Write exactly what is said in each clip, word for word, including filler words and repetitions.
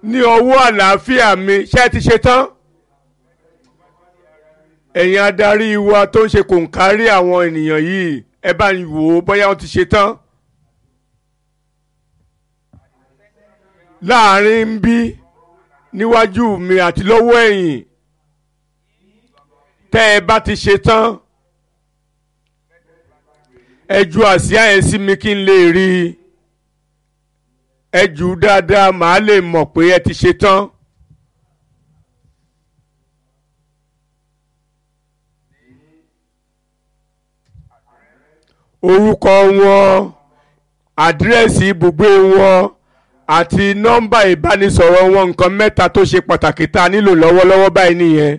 ní ọwọ́ àlàáfíà mi. Ṣé ẹ ti ṣe tán? Ẹ̀yin adarí wa tó ń ṣe kòǹkárí àwọn ènìyàn yìí, ẹ bá ń wò ó bóyá wọ́n ti ṣe tán. Láàárín ń bí níwájú mi àti lọ́wọ́ ẹ̀yìn, tẹ́ ẹ bá ti ṣe tán ẹ ju àsíá yẹn sí mi kí n lè rí i. Ẹ jù ú dáadáa, màá lè mọ̀ pé ẹ ti ṣe tán. Orúkọ wọn, àdírẹ́sì ibùgbé wọn àti nọ́mbà ìbánisọ̀rọ̀ wọn, nǹkan mẹ́ta tó ṣe pàtàkì tá a nílò lọ́wọ́lọ́wọ́ báyìí nìyẹn.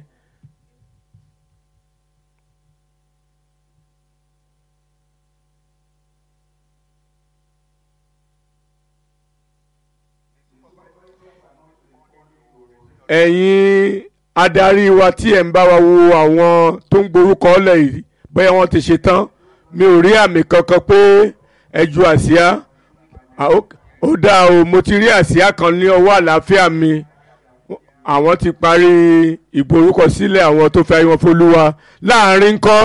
Ẹ̀yin adarí wa tí ẹ̀ ń bá wa wo àwọn tó ń gborúkọ ọ̀lẹ̀ yìí bóyá wọ́n ti ṣe tán. Mi ò rí àmì kankan pé ẹ ju àsíá. Ó dáa o, mo ti rí àsíá kan ní ọwọ́ àlàáfíà mi. Àwọn ti parí ìgborúkọsílẹ̀ àwọn tó fẹ́ wọn f'Olúwa. Láàárín ńkọ́,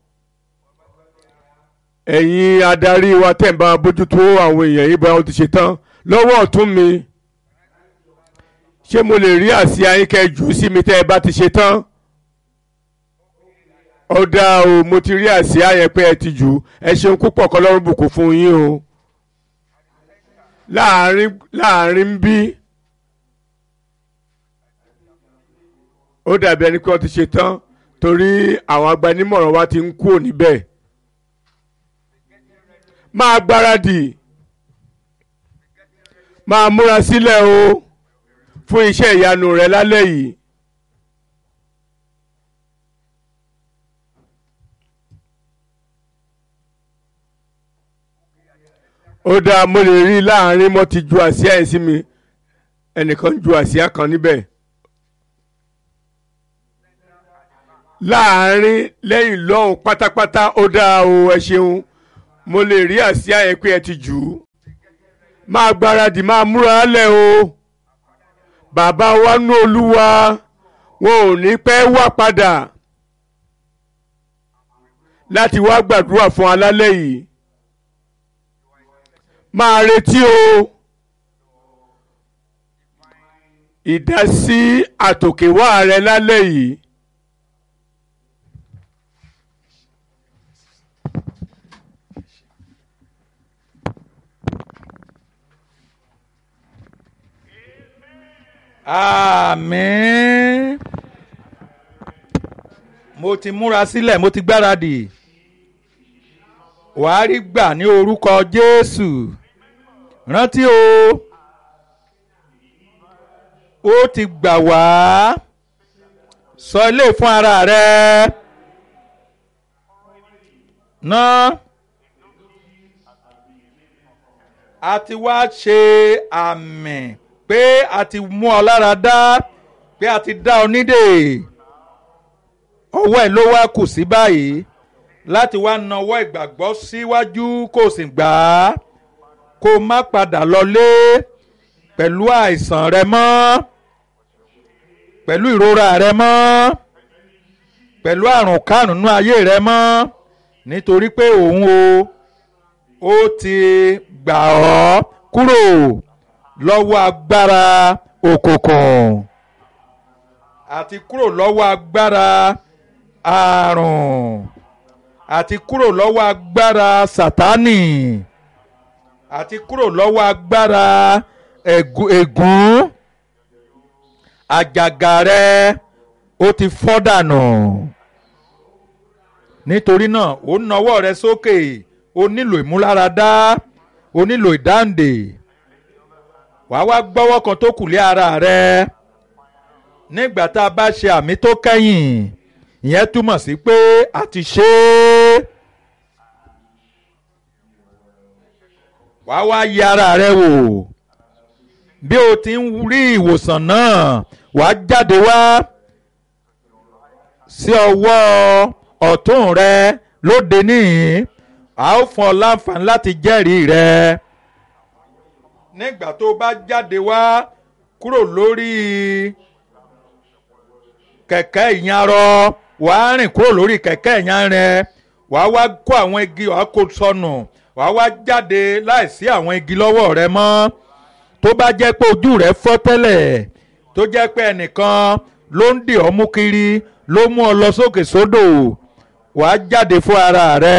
ẹ̀yin adarí wa tẹ̀ ń bá bójútó àwọn èèyàn yìí bóyá wọ́n ti ṣe tán. Lọ́wọ́ ọ̀tún mi, ṣé mo lè rí àsíá yín kẹ́ jù ú sí mi tẹ́ ẹ bá ti ṣe tán? Ó dáa o, mo ti rí àsíá yẹn pé ẹ ti jù ú. Ẹ ṣeun púpọ̀, k'Ọlọ́run bùkún fún yín o. Láàárín láàárín ń bí, ó dàbí ẹni pé wọ́n ti ṣe tán torí àwọn agbanímọ̀ràn wa ti ń kúrò níbẹ̀. Máa gbáradì, máa múra sílẹ̀ o fún iṣẹ́ ìyanu rẹ lálẹ́ yìí. Ó dáa, mo lè rí láàárín, mo ti ju àsíá yẹn sí mi. Ẹnìkan ju àsíá kan níbẹ̀. Láàárín lẹ́yìn lọ́hùn pátápátá, ó dáa o, ẹ ṣeun. Mo lè rí àsíá yẹn pé ẹ ti jù ú. Máa gbáradì, máa múra lẹ̀ o. Bàbá wa nú Olúwa, wọn ò ní pẹ́ wá padà láti wá gbàdúrà fún alálẹ́ yìí. Máa retí o ìdásí àtòkèwá rẹ lálẹ́ yìí. Àmín. Mo ti múra sílẹ̀, mo ti gbáradì. Wàá rí gbà ní orúkọ Jésù. Rántí o, ó ti gbà wá. Sọ ilé fún ara rẹ. Náà a ti wá ṣe àmì pé a ti mú ọ lára dá, pé a ti dá ọ nídè. Ọwọ́ ẹ̀ ló wá kù sí báyìí láti wá nawọ́ ìgbàgbọ́ síwájú kó o sì gbà á, kó o má padà lọlé pẹ̀lú àìsàn rẹ mọ́, pẹ̀lú ìrora rẹ mọ́, pẹ̀lú àrùn kárùn-ún ayé rẹ mọ́, nítorí pé òun o ó ti gbà ọ́ kúrò lọ́wọ́ agbára òkùnkùn àti kúrò lọ́wọ́ agbára àrùn àti kúrò lọ́wọ́ agbára sátánì àti kúrò lọ́wọ́ agbára ègún. Àjàgà rẹ ó ti fọ́ dànù. Nítorí náà ó nawọ́ rẹ sókè, ó nílò ìmúláradá, ó nílò ìdáǹdè. Wàá wá gbọ́wọ́ kan tó kù lé ara rẹ. Nígbà tá a bá ṣe àmì tó kẹ́yìn, ìyẹn túmọ̀ sí pé a ti ṣe é. Wàá wá yẹ ara rẹ wò. Bí o ti ń rí ìwòsàn náà, wàá jáde wá sí ọwọ́ ọ̀tún rẹ lóde níhìn. A ó fún ọ láǹfààní láti jẹ́rìí rẹ. Nígbà tó bá jáde wá, kúrò lórí kẹ̀kẹ́ ìyanrọ wàá rìn kúrò lórí kẹ̀kẹ́ ìyanrẹ wàá wá kó àwọn igi wàá kó sọnù wàá wá jáde láìsí àwọn igi lọ́wọ́ rẹ mọ́ tó bá jẹ́ pé ojú rẹ fọ́ tẹ́lẹ̀ tó jẹ́ pé ẹnìkan ló ń dì ọ́ mú kiri ló mú ọ lọ sókè sódò wàá jáde fún ara rẹ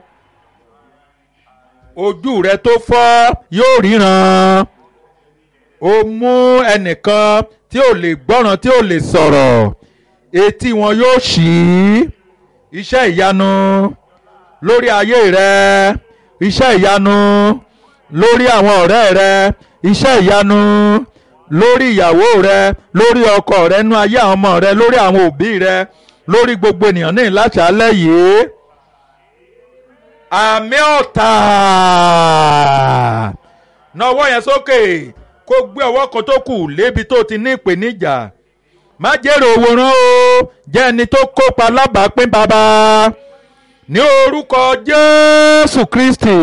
ojú rẹ tó fọ́ yóò ríran o mú ẹnìkan tí ò lè gbọ́ràn tí ò lè sọ̀rọ̀ etí wọn yóò ṣí iṣẹ́ ìyanu lórí ayé rẹ iṣẹ́ ìyanu lórí àwọn ọ̀rẹ́ rẹ iṣẹ́ ìyanu lórí ìyàwó rẹ lórí ọkọ rẹ nú ayé àwọn ọmọ rẹ lórí àwọn òbí rẹ lórí gbogbo ènìyàn ní ìlàṣàlẹ̀ yìí àmì ọ̀tá na ọwọ́ yẹn sókè kó gbé ọwọ́ kan tó kù lébi tó ti ní ìpèníjà má jèrè òwòrán o jẹ́ ẹni tó kópa lábàápín bàbá ní orúkọ Jésù Kristi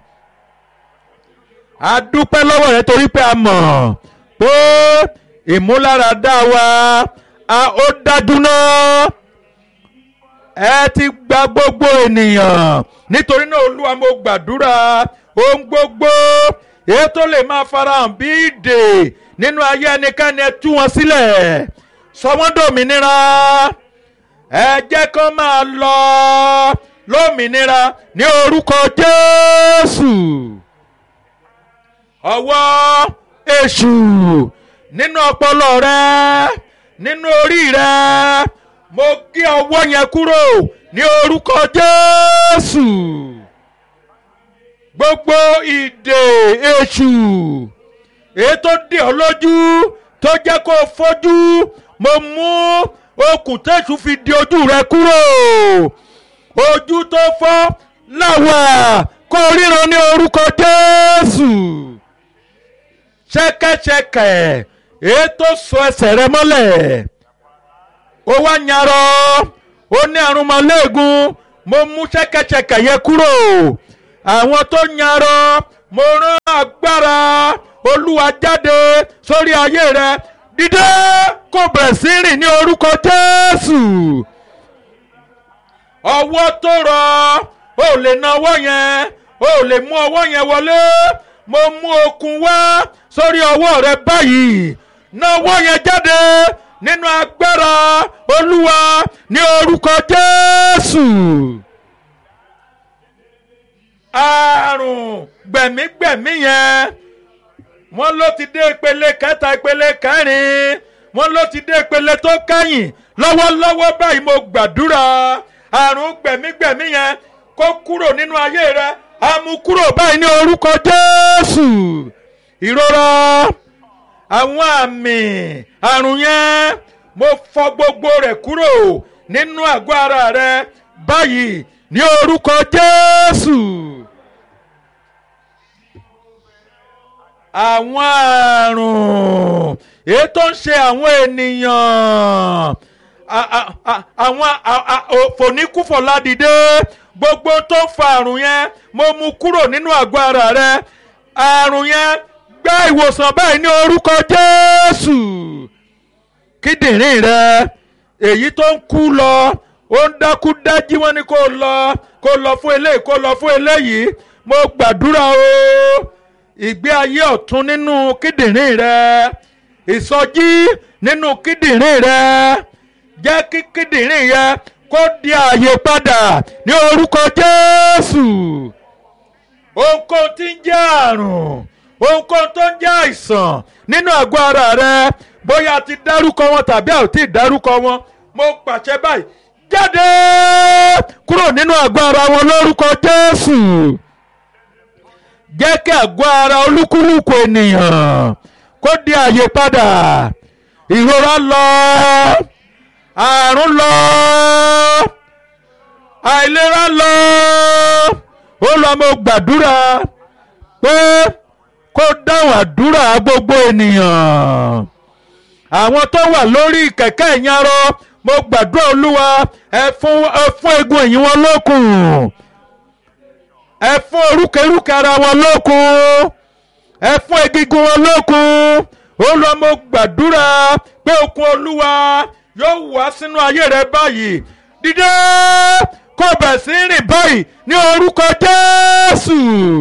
a dúpẹ́ lọ́wọ́ rẹ torí pé a mọ̀ pé ìmúláradá wa a ó dájú náà ẹ ti gba gbogbo ènìyàn nítorí náà Olúwa mo gbàdúrà ohun gbogbo èyí tó lè máa farahàn bí ìdè nínú ayé ẹnikẹ́ni ẹ tú wọn sílẹ̀ sọ wọ́n dòmìnira ẹ jẹ́ kán máa lọ lómìnira ní orúkọ Jésù ọwọ́ èṣù nínú ọpọlọ rẹ nínú orí rẹ mo gé ọwọ́ yẹn kúrò ní orúkọ Jésù gbogbo ìdè èṣù èyí tó dè ọ́ lójú tó jẹ́ kó fojú mo mú okùn tẹ̀sù fi di ojú rẹ kúrò ojú tó fọ́ láwà kó ríran ní orúkọ Jésù ṣẹ̀kẹ̀ṣẹ̀kẹ̀ èyí tó so ẹsẹ̀ rẹ mọ́lẹ̀ ó wá nyarọ ó ní àrùn mọ́lẹ́gùn mo mú ṣẹ̀kẹ̀ṣẹ̀kẹ̀ yẹn kúrò àwọn tó nyarọ mo rán agbára Olúwa jáde sórí ayé rẹ dìde kó bẹ̀rẹ̀ sí rìn ní orúkọ Jésù ọwọ́ tó rọ ó lè na ọwọ́ yẹn ó lè mú ọwọ́ yẹn wọlé mo mú okùn wá sórí ọwọ́ rẹ báyìí na ọwọ́ yẹn jáde nínú agbára Olúwa ní orúkọ Jésù àrùn gbẹ̀mígbẹ̀mí yẹn wọ́n ló ti dé ìpele kẹta ìpele kẹrin wọ́n ló ti dé ìpele tó kẹ́yìn lọ́wọ́lọ́wọ́ báyìí mo gbàdúrà àrùn gbẹ̀mígbẹ̀mí yẹn kó kúrò nínú ayé rẹ a mú kúrò báyìí ní orúkọ Jésù ìrora àwọn àmì àrùn yẹn mo fọ gbogbo rẹ̀ kúrò nínú àgọ́ ara rẹ báyìí ní orúkọ Jésù àwọn àrùn èyí tó ń ṣe àwọn ènìyàn àwọn fòníkúfọ̀lá dìde gbogbo tó ń fa àrùn yẹn mo mú kúrò nínú àgọ́ ara rẹ àrùn yẹn gba ìwòsàn báyìí ní orúkọ Jésù kíndìnrín rẹ èyí tó ń kú lọ ó ń dákú dájí wọ́n ní kó lọ kó lọ fún eléyìí kó lọ fún eléyìí mo gbàdúrà o ìgbé ayé ọ̀tun nínú kíndìnrín rẹ ìsọjí nínú kíndìnrín rẹ jẹ́ kí kíndìnrín yẹ kó di ààyè padà ní orúkọ Jésù ohunkóhun tí ń jẹ́ àrùn ohunkóhun tó ń jẹ́ àìsàn nínú àgọ́ ara rẹ bóyá a ti dárúkọ wọn tàbí a ò tí ì dárúkọ wọn mo pàṣẹ báyìí jáde kúrò nínú àgọ́ ara wọn lórúkọ Jésù jẹ́ kí àgọ́ ara olúkúlùkù ènìyàn kó di ààyè padà ìrora lọ àrùn lọ àìlera lọ ó lọ mo gbàdúrà pé kó dáhùn àdúrà gbogbo ènìyàn àwọn tó wà lórí kẹ̀kẹ́ ìyanrọ mo gbàdúrà Olúwa ẹ fún ẹ fún egun ẹ̀yìn wọn lókun ẹ fún orúkèrúkè ara wọn lókun ẹ fún egungun wọn lókun Olúwa mo gbàdúrà pé okun Olúwa yóò wá sínú ayé rẹ báyìí. Dìde kó bẹ̀ sí rìn báyìí ní orúkọ Jésù.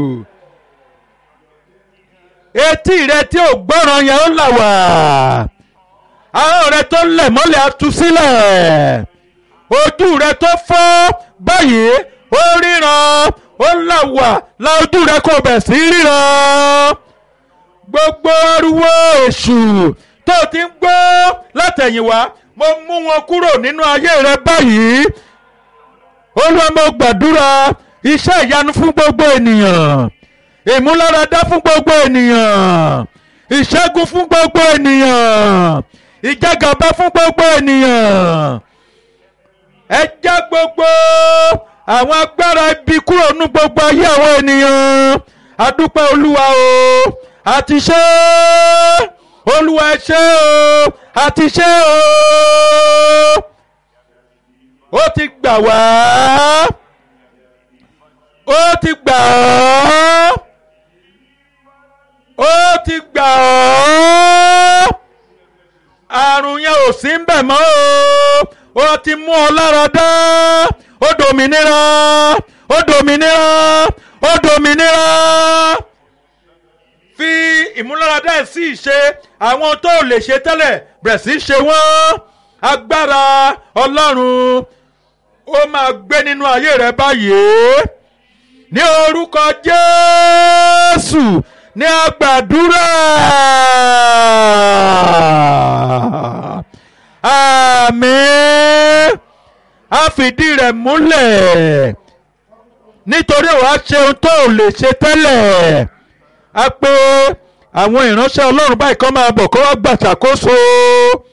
Etí rẹ tí ò gbọ́ràn yẹn ó là wá. Ahọ́n rẹ tó lẹ̀ mọ́lẹ̀ á tú sílẹ̀. Ojú rẹ tó fọ́ báyìí ó ríran, ó là wá. La ojú rẹ kó bẹ̀ sí ríran. Gbogbo ariwo èṣù tó ti ń gbọ́ látẹ̀yìnwá, mo mú wọn kúrò nínú ayé rẹ báyìí. Olúwa mo gbàdúrà iṣẹ́ ìyanu fún gbogbo ènìyàn, ìmúláradá fún gbogbo ènìyàn, ìṣẹ́gun fún gbogbo ènìyàn, ìjàgàbá fún gbogbo ènìyàn. Ẹ já gbogbo àwọn agbára ibi kúrò nínú gbogbo ayé àwọn ènìyàn. A dúpẹ́ Olúwa o, àti ṣe Olúwa ẹ ṣé o, àti ṣe o. Ó ti gbà wá, ó ti gbà ọ́, ó ti gbà ọ́. Àrùn yẹn ò sí ń bẹ̀ mọ́ o, ó ti mú ọ lára dá. Ó dòmìnira, ó dòmìnira, ó dòmìnira. Fi ìmúláradá ẹ̀ sí ìṣe àwọn tó lè ṣe tẹ́lẹ̀, bẹ̀rẹ̀ sí ṣe wọ́n. Agbára Ọlọ́run ó máa gbé nínú ayé rẹ báyìí. Ní orúkọ Jésù ní a gbàdúrà. Àmín. A fìdí rẹ̀ múlẹ̀ nítorí wàá ṣe ohun tó lè ṣe tẹ́lẹ̀. A pè àwọn ìránṣẹ́ Ọlọ́run báyìí kó máa bọ̀ kó wá gbàṣàkóso.